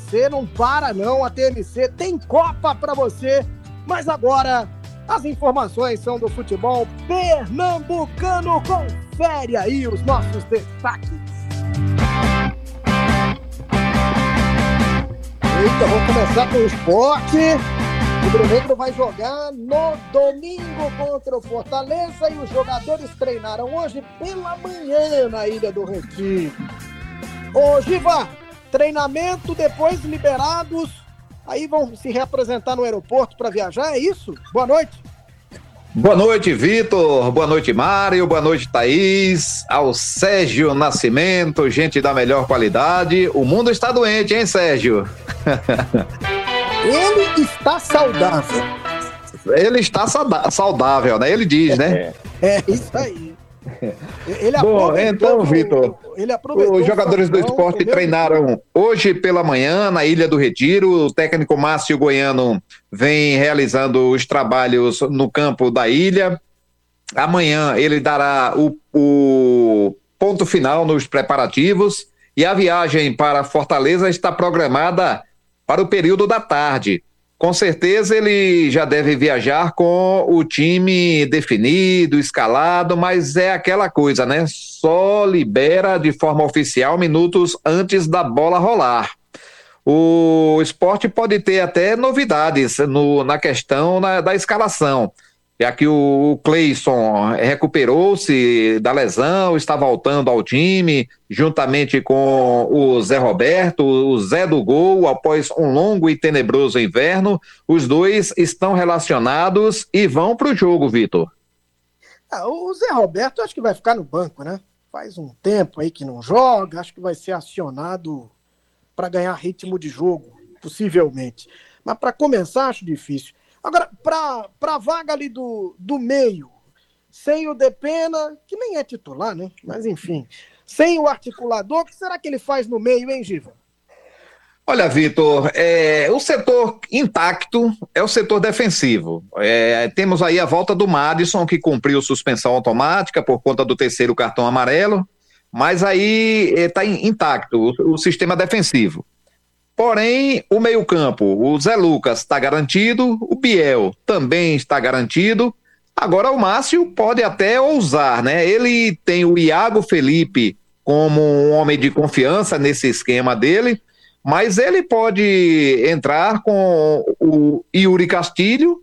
TMC não para não, a TMC tem Copa pra você, mas agora as informações são do futebol pernambucano, confere aí os nossos destaques. Eita, vamos começar com o Sport. O Brunegro vai jogar no domingo contra o Fortaleza e os jogadores treinaram hoje pela manhã na Ilha do Retiro. Ô Giva, treinamento, depois liberados, aí vão se reapresentar no aeroporto para viajar, é isso? Boa noite. Boa noite, Vitor. Boa noite, Mário. Boa noite, Thaís. Ao Sérgio Nascimento, gente da melhor qualidade. O mundo está doente, hein, Sérgio? Ele está saudável. Ele está saudável, né? Ele diz, né? É isso aí. Ele Bom, então, Vitor, os jogadores do Sport treinaram hoje pela manhã na Ilha do Retiro. O técnico Márcio Goiano vem realizando os trabalhos no campo da ilha. Amanhã ele dará o ponto final nos preparativos e a viagem para Fortaleza está programada para o período da tarde. Com certeza ele já deve viajar com o time definido, escalado, mas é aquela coisa, né? Só libera de forma oficial minutos antes da bola rolar. O Sport pode ter até novidades na questão da escalação, já que o Cleison recuperou-se da lesão, está voltando ao time, juntamente com o Zé Roberto, o Zé do Gol, após um longo e tenebroso inverno. Os dois estão relacionados e vão para o jogo, Vitor. O Zé Roberto acho que vai ficar no banco, né? Faz um tempo aí que não joga, acho que vai ser acionado para ganhar ritmo de jogo, possivelmente. Mas para começar, acho difícil. Agora, para a vaga ali do meio, sem o Depena, que nem é titular, né? Mas enfim, sem o articulador, o que será que ele faz no meio, hein, Giva? Olha, Vitor, o setor intacto é o setor defensivo. Temos aí a volta do Madison, que cumpriu suspensão automática por conta do terceiro cartão amarelo, mas aí está intacto o sistema defensivo. Porém, o meio-campo, o Zé Lucas está garantido, o Biel também está garantido. Agora o Márcio pode até ousar, né? Ele tem o Iago Felipe como um homem de confiança nesse esquema dele, mas ele pode entrar com o Yuri Castilho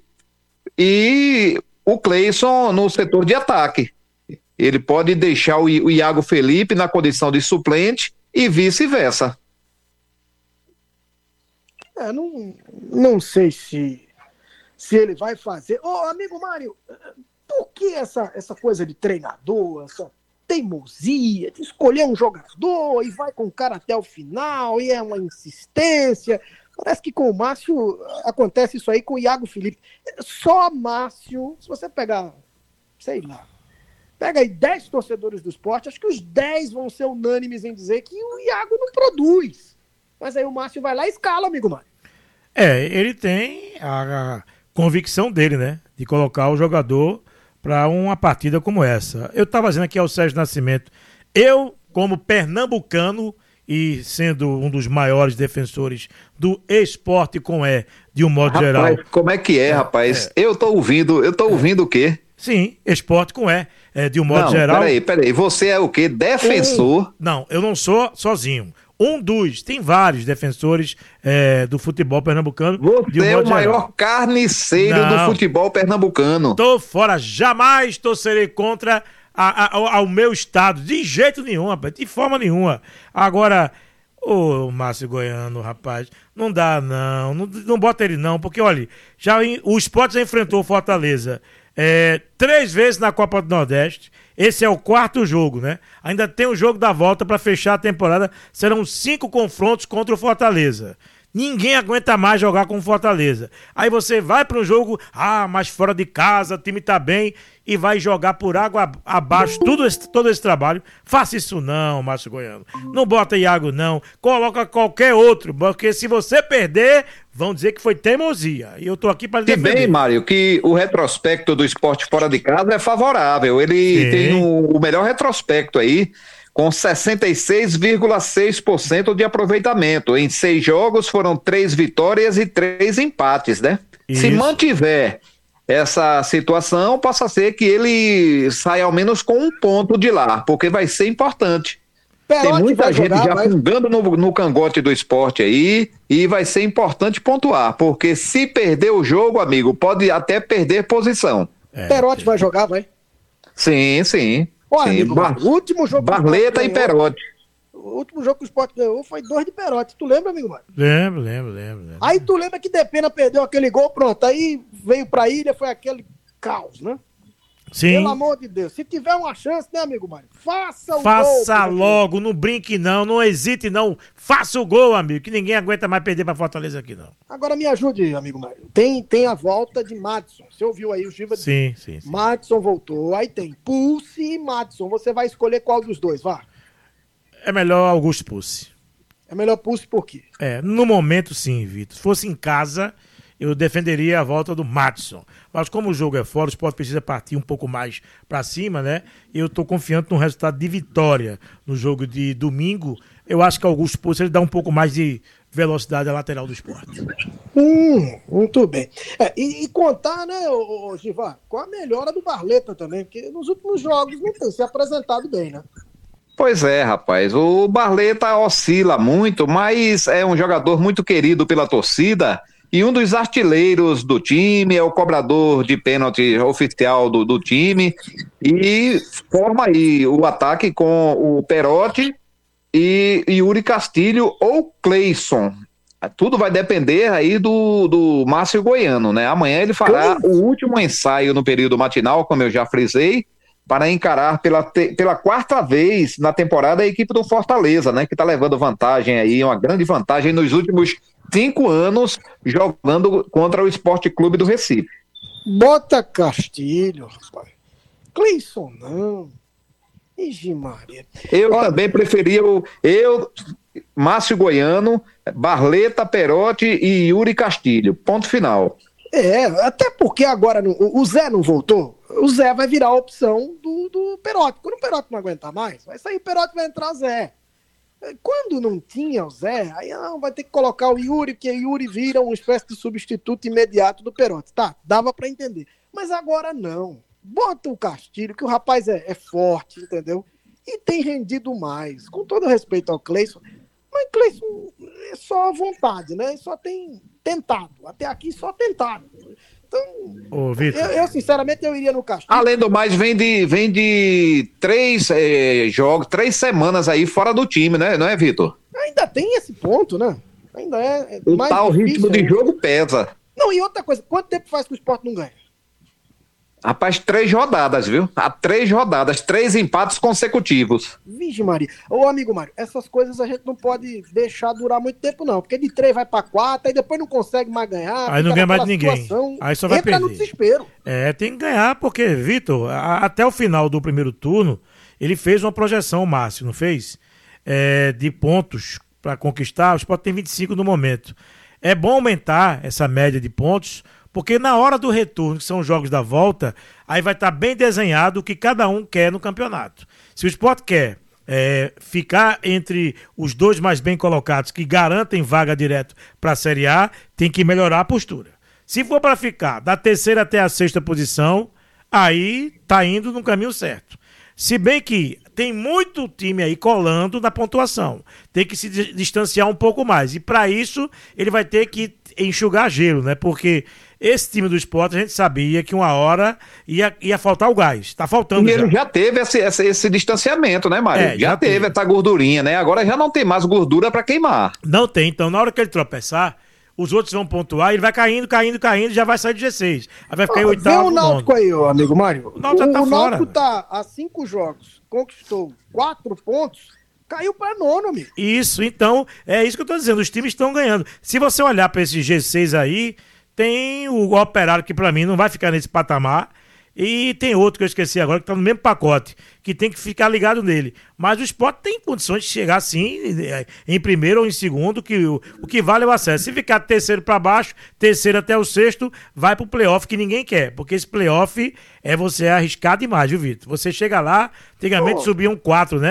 e o Cleison no setor de ataque. Ele pode deixar o Iago Felipe na condição de suplente e vice-versa. Não sei se ele vai fazer. Amigo Mário, por que essa coisa de treinador, essa teimosia de escolher um jogador e vai com o cara até o final e é uma insistência? Parece que com o Márcio acontece isso aí com o Iago Felipe. Só Márcio, se você pegar, sei lá, pega aí 10 torcedores do Sport, acho que os 10 vão ser unânimes em dizer que o Iago não produz. Mas aí o Márcio vai lá e escala, amigo Mário. Ele tem a convicção dele, né? De colocar o jogador para uma partida como essa. Eu estava dizendo aqui ao Sérgio Nascimento, eu, como pernambucano e sendo um dos maiores defensores do esporte com de um modo geral. Como é que rapaz? Eu tô ouvindo o quê? Sim, esporte com de um modo geral. Peraí, você é o quê? Defensor? Não, eu não sou sozinho. Tem vários defensores do futebol pernambucano. Você é o maior carniceiro do futebol pernambucano. Tô fora, jamais torcerei contra ao meu estado, de jeito nenhum, rapaz, de forma nenhuma. Agora, o Márcio Goiano, rapaz, não dá não bota ele não, porque olha, o Sport já enfrentou o Fortaleza 3 vezes na Copa do Nordeste. Esse é o 4º jogo, né? Ainda tem o jogo da volta para fechar a temporada. Serão 5 confrontos contra o Fortaleza. Ninguém aguenta mais jogar com o Fortaleza. Aí você vai para um jogo, mas fora de casa, o time tá bem, e vai jogar por água abaixo todo esse trabalho. Faça isso não, Márcio Goiano. Não bota Iago não, coloca qualquer outro, porque se você perder, vão dizer que foi teimosia. E eu tô aqui para defender. Se bem, Mário, que o retrospecto do Sport fora de casa é favorável. Ele tem o melhor retrospecto aí. com 66,6% de aproveitamento. Em 6 jogos foram 3 vitórias e 3 empates, né? Isso. Se mantiver essa situação, possa ser que ele saia ao menos com 1 ponto de lá, porque vai ser importante. Perotti, tem muita gente já fungando no cangote do esporte aí, e vai ser importante pontuar, porque se perder o jogo, amigo, pode até perder posição. Perotti vai jogar, vai? Sim, sim. Olha, amigo, o último jogo Barleta e Perotti. O último jogo que o Sport ganhou foi 2 de Perotti. Tu lembra, amigo Mário? Lembro. Aí tu lembra que Depena perdeu aquele gol, pronto. Aí veio pra ilha, foi aquele caos, né? Sim. Pelo amor de Deus. Se tiver uma chance, né, amigo Mário? Faça o gol. Faça logo, não brinque não hesite não. Faça o gol, amigo, que ninguém aguenta mais perder pra Fortaleza aqui, não. Agora me ajude, amigo Mário. Tem a volta de Madison. Você ouviu aí o Giva? Sim. Madison voltou. Aí tem Pulse e Madison. Você vai escolher qual dos dois, vá? É melhor Augusto Pulse. É melhor Pulse por quê? No momento sim, Vitor. Se fosse em casa, eu defenderia a volta do Madison. Mas como o jogo é fora, o Sport precisa partir um pouco mais para cima, né? Eu tô confiante no resultado de vitória no jogo de domingo. Eu acho que o Augusto Pulse ele dá um pouco mais de velocidade à lateral do Sport. Muito bem. E contar, né, Givar, com a melhora do Barleta também, porque nos últimos jogos não tem se apresentado bem, né? Pois é, rapaz, o Barleta oscila muito, mas é um jogador muito querido pela torcida e um dos artilheiros do time, é o cobrador de pênalti oficial do time e forma aí o ataque com o Perotti e Yuri Castilho ou Cleison. Tudo vai depender aí do Márcio Goiano, né? Amanhã ele fará o último ensaio no período matinal, como eu já frisei, para encarar pela 4ª vez na temporada a equipe do Fortaleza, né? Que está levando vantagem aí, uma grande vantagem nos últimos 5 anos jogando contra o Esporte Clube do Recife. Bota Castilho, rapaz. Cleison não. Ixi, Maria. Eu também preferia Márcio Goiano, Barleta, Perotti e Yuri Castilho. Ponto final. Até porque agora o Zé não voltou. O Zé vai virar a opção do Perotti. Quando o Perotti não aguentar mais, vai sair o Perotti e vai entrar o Zé. Quando não tinha o Zé, aí vai ter que colocar o Yuri, porque o Yuri vira uma espécie de substituto imediato do Perotti. Tá, dava pra entender. Mas agora não. Bota o Castilho, que o rapaz é forte, entendeu? E tem rendido mais. Com todo respeito ao Cleison, mas Cleison é só vontade, né? Só tem tentado. Até aqui só tentado. Então, eu sinceramente eu iria no Castilho. Além do mais, vem de 3 jogos, 3 semanas aí fora do time, né? Não é, Vitor? Ainda tem esse ponto, né? Ainda o mais tal difícil, ritmo de jogo pesa. Não, e outra coisa, quanto tempo faz que o Sport não ganha? Rapaz, 3 rodadas, viu? Há 3 rodadas, 3 empates consecutivos. Vixe Maria. Ô, amigo Mário, essas coisas a gente não pode deixar durar muito tempo, não. Porque de 3 vai pra 4, aí depois não consegue mais ganhar. Aí não ganha mais de ninguém. Aí só vai perder. No desespero. Tem que ganhar, porque, Vitor, até o final do primeiro turno, ele fez uma projeção, o Márcio, não fez? De pontos pra conquistar. O Sport tem 25 no momento. É bom aumentar essa média de pontos, porque na hora do retorno, que são os jogos da volta, aí vai estar bem desenhado o que cada um quer no campeonato. Se o Sport quer ficar entre os 2 mais bem colocados, que garantem vaga direto para a Série A, tem que melhorar a postura. Se for para ficar da 3ª até a 6ª posição, aí tá indo no caminho certo. Se bem que tem muito time aí colando na pontuação. Tem que se distanciar um pouco mais. E para isso, ele vai ter que enxugar gelo, né? Porque esse time do Sport, a gente sabia que uma hora ia faltar o gás. Tá faltando já. E ele já teve esse distanciamento, né, Mário? Já teve essa gordurinha, né? Agora já não tem mais gordura para queimar. Não tem. Então, na hora que ele tropeçar, os outros vão pontuar, ele vai caindo, já vai sair de G6. Aí vai ficar em 8º. Vê o Náutico aí, amigo Mário. O Náutico tá fora. O Náutico tá há 5 jogos, conquistou 4 pontos, caiu para 9º, amigo. Isso, então, é isso que eu tô dizendo, os times estão ganhando. Se você olhar para esse G6 aí, tem o Operário que para mim não vai ficar nesse patamar, e tem outro que eu esqueci agora, que tá no mesmo pacote, que tem que ficar ligado nele. Mas o Sport tem condições de chegar assim, em primeiro ou em segundo, que o que vale é o acesso. Se ficar 3º para baixo, 3º até o 6º, vai pro playoff que ninguém quer, porque esse playoff é você arriscar demais, viu, Vitor? Você chega lá, antigamente subiam 4, né?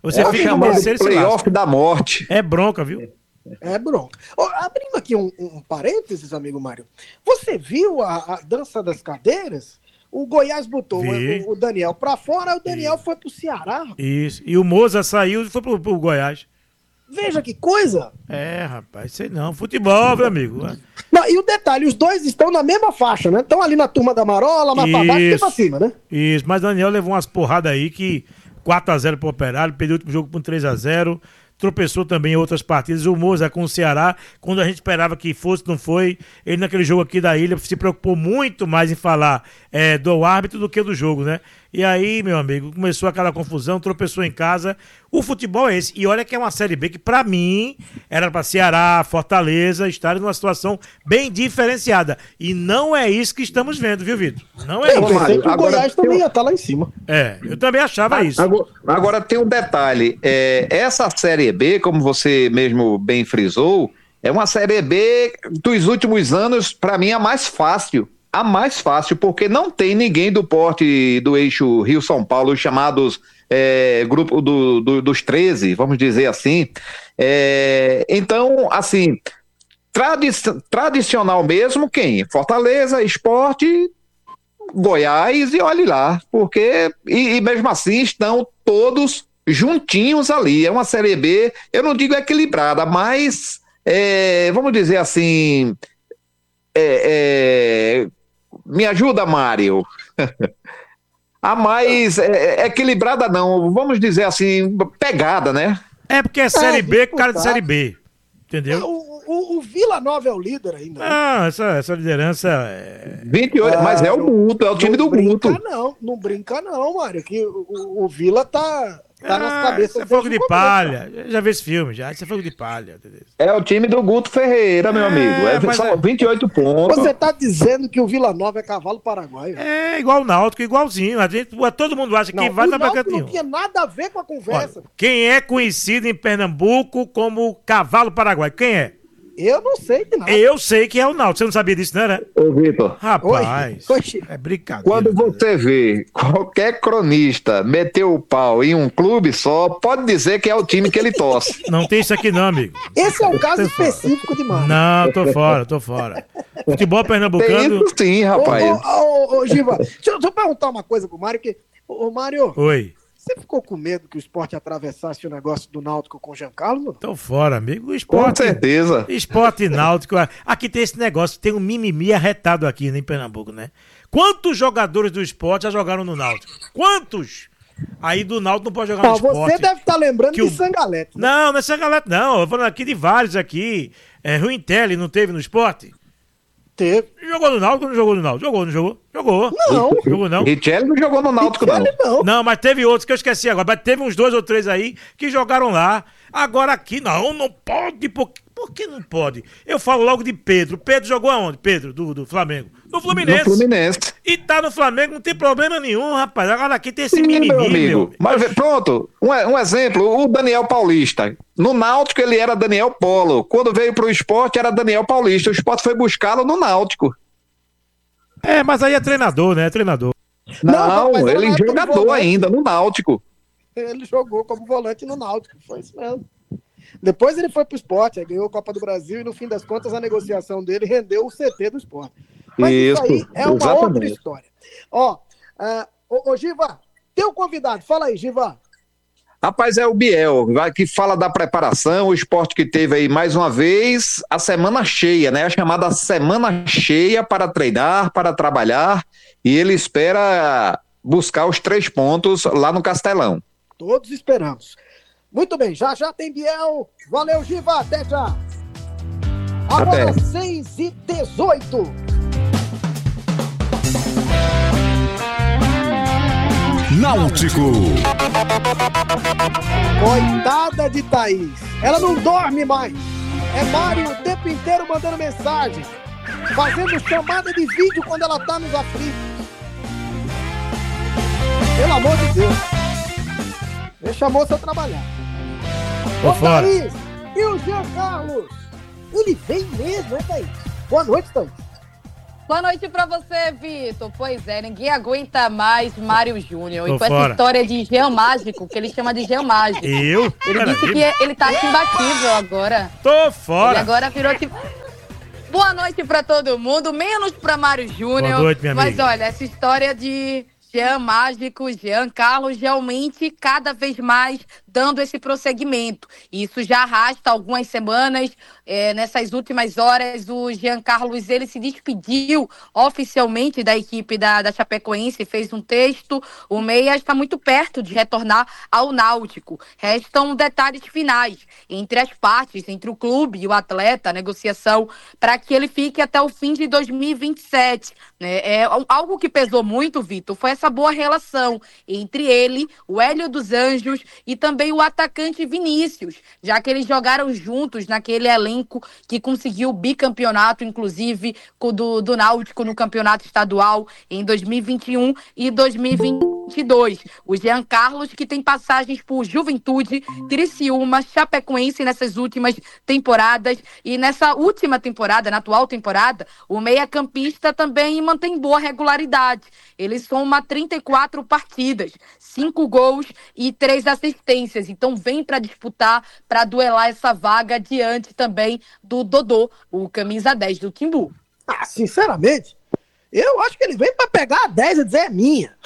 Você fica chamando de playoff da morte. É bronca, viu? É bronca. Abrindo aqui um parênteses, amigo Mário. Você viu a dança das cadeiras? O Goiás botou o Daniel pra fora, o Daniel foi pro Ceará. Isso. E o Moza saiu e foi pro Goiás. Veja que coisa. Rapaz, sei não. Futebol, meu amigo. Não, e o detalhe, os dois estão na mesma faixa, né? Estão ali na turma da Marola, mas pra baixo e pra cima, né? Isso, mas o Daniel levou umas porradas aí que 4x0 pro Operário, perdeu o último jogo por 3x0. Tropeçou também em outras partidas. O Moza com o Ceará, quando a gente esperava que fosse, não foi. Ele naquele jogo aqui da Ilha se preocupou muito mais em falar do árbitro do que do jogo, né? E aí, meu amigo, começou aquela confusão, tropeçou em casa. O futebol é esse. E olha que é uma Série B que, pra mim, era pra Ceará, Fortaleza, estarem numa situação bem diferenciada. E não é isso que estamos vendo, viu, Vitor? Não é isso. Eu pensei que o Goiás também ia estar lá em cima. Eu também achava isso. Agora tem um detalhe. Essa Série B, como você mesmo bem frisou, é uma Série B dos últimos anos, pra mim, a mais fácil. A mais fácil, porque não tem ninguém do porte do eixo Rio-São Paulo, os chamados grupo dos 13, vamos dizer assim. Então, assim, tradicional mesmo, quem? Fortaleza, Sport, Goiás e olhe lá, porque, e mesmo assim estão todos juntinhos ali. É uma Série B, eu não digo equilibrada, mas, vamos dizer assim, me ajuda, Mário. A mais equilibrada não, vamos dizer assim, pegada, né? É porque é Série B com cara de Série B, entendeu? O Vila Nova é o líder ainda. Não, essa liderança 28, mas é o Guto, é o time do Guto. Não brinca não, Mário, que o Vila tá nas cabeças. Isso é fogo de palha. Já vi esse filme, já. Isso é fogo de palha. É o time do Guto Ferreira, meu amigo. São 28 pontos. Você tá dizendo que o Vila Nova é cavalo paraguaio? É igual o Náutico, igualzinho. Todo mundo acha que vai pra cantinho. Não tinha nada a ver com a conversa. Olha, quem é conhecido em Pernambuco como cavalo paraguaio? Quem é? Eu não sei de nada. Eu sei que é o Náutico. Você não sabia disso, não, né? Ô, Vitor. Rapaz, é brincadeira. Quando você vê qualquer cronista meter o pau em um clube só, pode dizer que é o time que ele torce. Não tem isso aqui não, amigo. Esse é um caso específico demais. Não, tô fora. Futebol pernambucano... Tem isso sim, rapaz. Ô, Giva, deixa eu perguntar uma coisa pro Mário, que... Ô, Mário... Oi. Você ficou com medo que o Sport atravessasse o negócio do Náutico com o Giancarlo? Tô fora, amigo. O Sport, com certeza. Sport e Náutico. Aqui tem esse negócio, tem um mimimi arretado aqui em Pernambuco, né? Quantos jogadores do Sport já jogaram no Náutico? Quantos? Aí do Náutico não pode jogar no Sport. Você deve estar lembrando de Sangalete. Né? Não é Sangalete, não. Eu tô falando aqui de vários aqui. Ruintelli não teve no Sport? Teve. Jogou no Náutico ou não jogou no Náutico? Jogou, não jogou? Jogou. Não. Jogou não? Richelli não jogou no Náutico, não. Não, mas teve outros que eu esqueci agora. Mas teve uns 2 ou 3 aí que jogaram lá. Agora aqui, não pode. Por que não pode? Eu falo logo de Pedro. Pedro jogou aonde? Pedro, do Flamengo. No Fluminense. No Fluminense. E tá no Flamengo, não tem problema nenhum, rapaz. Agora aqui tem esse mimimi, meu amigo. Mas pronto, um exemplo, o Daniel Paulista. No Náutico ele era Daniel Polo. Quando veio pro Sport era Daniel Paulista. O Sport foi buscá-lo no Náutico. Mas aí é treinador, né? É treinador. Não, ele é jogador ainda, no Náutico. Ele jogou como volante no Náutico, foi isso mesmo. Depois ele foi pro Sport, aí ganhou a Copa do Brasil e no fim das contas a negociação dele rendeu o CT do Sport. Mas isso aí é uma outra história. Ó, Giva, teu convidado, fala aí, Giva. Rapaz, é o Biel, que fala da preparação, o Sport que teve aí mais uma vez a semana cheia, né? A chamada semana cheia para treinar, para trabalhar, e ele espera buscar os 3 pontos lá no Castelão. Todos esperamos. Muito bem, já tem Biel. Valeu, Giva, até já. Agora 6h18. Náutico. Coitada de Thaís. Ela não dorme mais. É Mário o tempo inteiro mandando mensagem, fazendo chamada de vídeo quando ela tá nos aflitos. Pelo amor de Deus. Deixa a moça trabalhar. Ô, Thaís, e o Jean Carlos? Ele vem mesmo, hein, Thaís? Boa noite, Thaís. Boa noite pra você, Vitor. Pois é, ninguém aguenta mais Mário Júnior. E com fora. essa história de Jean Mágico, que ele chama de Jean Mágico. Eu? Ele disse que ele tá imbatível agora. Tô fora. Ele agora virou tipo... Boa noite pra todo mundo, menos pra Mário Júnior. Boa noite, minha Mas amiga. olha, essa história de Jean Mágico, Jean Carlos, realmente cada vez mais dando esse prosseguimento. Isso já arrasta algumas semanas. Nessas últimas horas, o Jean Carlos ele se despediu oficialmente da equipe da Chapecoense, fez um texto. O Meia está muito perto de retornar ao Náutico. Restam detalhes finais entre as partes, entre o clube e o atleta, a negociação para que ele fique até o fim de 2027. Algo que pesou muito, Vitor, foi essa boa relação entre ele, o Hélio dos Anjos e também o atacante Vinícius, já que eles jogaram juntos naquele elenco que conseguiu o bicampeonato, inclusive do Náutico no campeonato estadual em 2021 e 2022. O Jean Carlos, que tem passagens por Juventude, Criciúma, Chapecoense nessas últimas temporadas, e nessa última temporada, na atual temporada, o meia-campista também mantém boa regularidade. Ele soma 34 partidas, 5 gols e 3 assistências. Então vem para disputar, para duelar essa vaga diante também do Dodô, o camisa 10 do Timbu. Sinceramente, eu acho que ele vem para pegar a 10 e dizer é minha.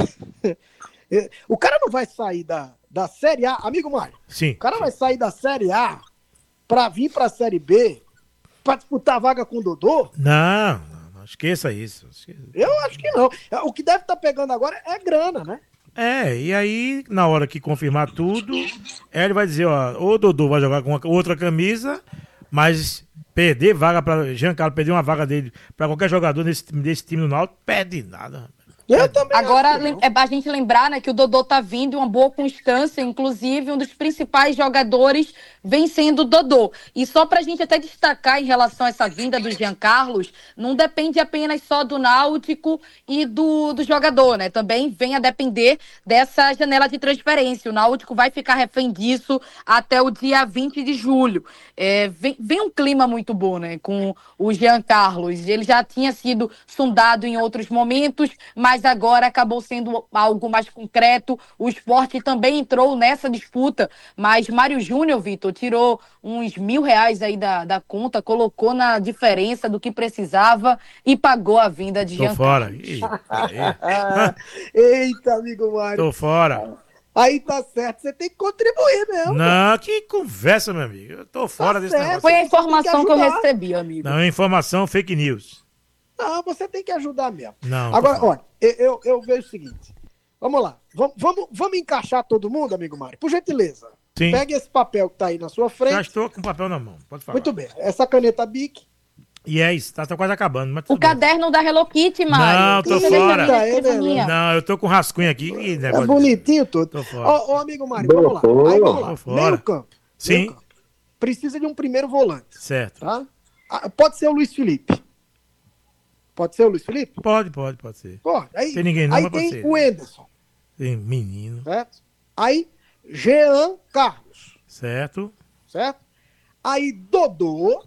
O cara não vai sair da Série A, amigo Mário. Sim. O cara vai sair da Série A para vir para a Série B, para disputar a vaga com o Dodô? Não, esqueça isso. Eu acho que não. O que deve estar pegando agora é grana, né? E aí, na hora que confirmar tudo, ele vai dizer, ó, o Dodô vai jogar com outra camisa, mas perder vaga para Jean Carlos, perder uma vaga dele para qualquer jogador desse time do Náutico, perde nada. Eu também Agora, acho é a gente lembrar, né, que o Dodô tá vindo uma boa constância, inclusive um dos principais jogadores vem sendo o Dodô. E só pra gente até destacar em relação a essa vinda do Jean Carlos, não depende apenas só do Náutico e do jogador, né? Também vem a depender dessa janela de transferência. O Náutico vai ficar refém disso até o dia 20 de julho. Vem um clima muito bom, né, com o Jean Carlos. Ele já tinha sido sondado em outros momentos, mas agora acabou sendo algo mais concreto. O Sport também entrou nessa disputa, mas Mário Júnior, Vitor, tirou uns R$1.000 aí da conta, colocou na diferença do que precisava e pagou a vinda de Jean Carlos. Eita, amigo Mário. Tô fora. Aí tá certo, você tem que contribuir mesmo. Não, que conversa, meu amigo. Eu tô fora desse negócio. Foi a informação que eu recebi, amigo. Não, informação fake news. Não, você tem que ajudar mesmo. Não. Agora, olha, eu vejo o seguinte. Vamos lá. Vamos encaixar todo mundo, amigo Mário? Por gentileza. Sim. Pegue esse papel que tá aí na sua frente. Já estou com o papel na mão. Pode falar. Muito bem. Essa caneta Bic. E é isso. Tá quase acabando. Mas O caderno da Hello Kitty, Mário. Não, tô Isso fora. Não, eu tô com rascunho aqui. É bonitinho tudo. Tô fora. Ó, amigo Mário, vamos lá. Aí, vamos lá. Tô fora. Meio campo. Sim. Meio campo. Precisa de um primeiro volante. Certo. Tá? Pode ser o Luiz Felipe. Pode ser o Luiz Felipe? Pode ser. Pode. Aí, Tem ninguém não, aí mas pode tem ser. o Anderson. Tem menino. Certo? Aí, Jean Carlos. Certo. Certo? Aí, Dodô,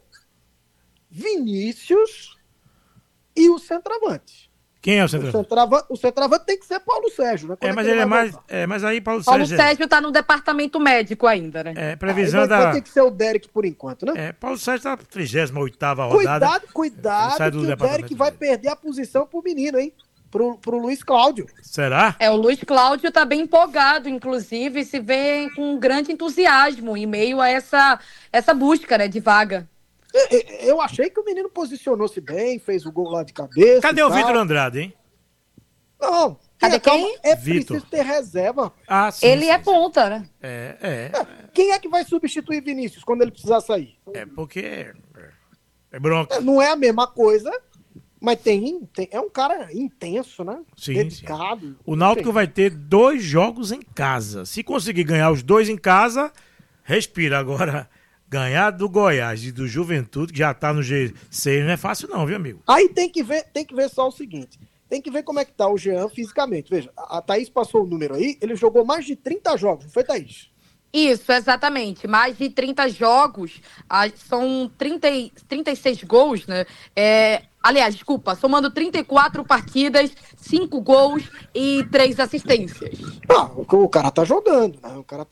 Vinícius e o centroavante. Quem é o centroavante? O centroavante tem que ser Paulo Sérgio, né? Mas ele é mais. Mas aí Paulo Paulo Sérgio. Sérgio tá no departamento médico ainda, né? Previsão vai ter que ser o Derek por enquanto, né? Paulo Sérgio tá na 38ª rodada. Cuidado que o Derek vai perder a posição pro menino, hein? Pro Luiz Cláudio. Será? O Luiz Cláudio tá bem empolgado, inclusive, se vê com grande entusiasmo em meio a essa busca, né, de vaga. Eu achei que o menino posicionou-se bem, fez o gol lá de cabeça. Cadê o Vitor Andrade, hein? Não. Cadê quem? Preciso ter reserva. Sim, ele é ponta, né? Quem é que vai substituir Vinícius quando ele precisar sair? Porque é bronca. Não é a mesma coisa, mas é um cara intenso, né? Sim, dedicado. Sim. O Náutico vai ter 2 jogos em casa. Se conseguir ganhar os 2 em casa, respira. Agora, ganhar do Goiás e do Juventude, que já tá no G6, não é fácil não, viu, amigo? Aí tem que ver só o seguinte. Tem que ver como é que tá o Jean fisicamente. Veja, a Thaís passou o número aí, ele jogou mais de 30 jogos, não foi, Thaís? Isso, exatamente. Mais de 30 jogos, são 36 gols, né? Aliás, desculpa, somando 34 partidas, 5 gols e 3 assistências. O cara tá jogando, né? O cara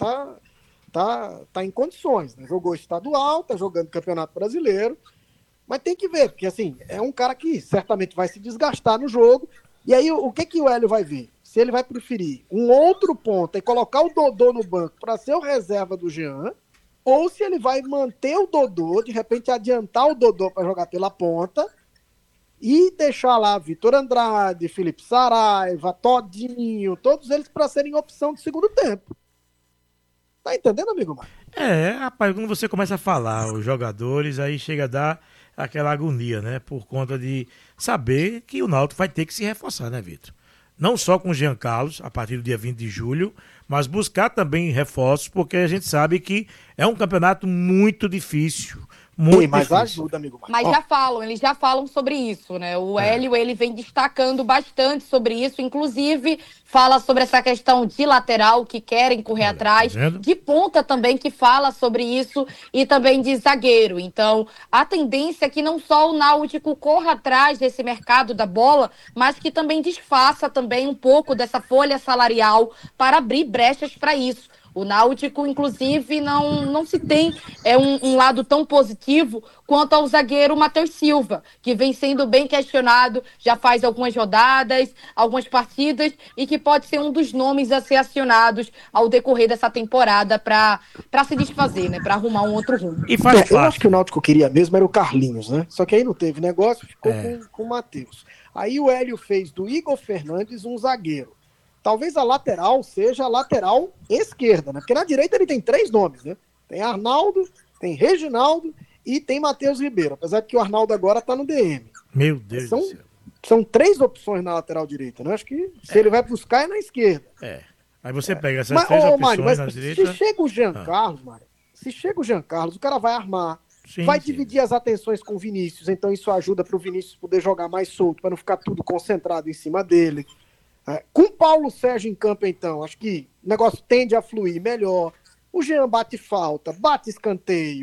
tá em condições, né? Jogou estadual, tá jogando Campeonato Brasileiro, mas tem que ver, porque assim, é um cara que certamente vai se desgastar no jogo, e aí o que o Hélio vai ver? Se ele vai preferir um outro ponta e colocar o Dodô no banco para ser o reserva do Jean, ou se ele vai manter o Dodô, de repente adiantar o Dodô para jogar pela ponta e deixar lá Vitor Andrade, Felipe Saraiva, Todinho, todos eles para serem opção de segundo tempo. Tá entendendo, amigo Marcos? Rapaz, quando você começa a falar os jogadores, aí chega a dar aquela agonia, né? Por conta de saber que o Náutico vai ter que se reforçar, né, Vitor? Não só com o Jean Carlos, a partir do dia 20 de julho, mas buscar também reforços, porque a gente sabe que é um campeonato muito difícil. Muito mas difícil. Ajuda, amigo Marcos. Mas eles já falam sobre isso, né? O Hélio, ele vem destacando bastante sobre isso, inclusive fala sobre essa questão de lateral que querem correr atrás, de ponta também que fala sobre isso e também de zagueiro. Então, a tendência é que não só o Náutico corra atrás desse mercado da bola, mas que também desfaça também um pouco dessa folha salarial para abrir brechas para isso. O Náutico, inclusive, não se tem um lado tão positivo quanto ao zagueiro Matheus Silva, que vem sendo bem questionado, já faz algumas rodadas, algumas partidas, e que pode ser um dos nomes a ser acionados ao decorrer dessa temporada para se desfazer, né? Para arrumar um outro rumo. E faz parte. Eu acho que o Náutico queria mesmo era o Carlinhos, né? Só que aí não teve negócio, ficou com o Matheus. Aí o Hélio fez do Igor Fernandes um zagueiro. Talvez a lateral seja a lateral esquerda, né? Porque na direita ele tem 3 nomes, né? Tem Arnaldo, tem Reginaldo e tem Matheus Ribeiro. Apesar de que o Arnaldo agora tá no DM. Meu Deus do céu. São 3 opções na lateral direita, né? Acho que se ele vai buscar é na esquerda. Aí você pega essas 3 opções Mário, na direita... Se chega o Jean Carlos, Mário, o cara vai armar, sim, dividir as atenções com o Vinícius, então isso ajuda para o Vinícius poder jogar mais solto, para não ficar tudo concentrado em cima dele. Com o Paulo Sérgio em campo, então, acho que o negócio tende a fluir melhor. O Jean bate falta, bate escanteio.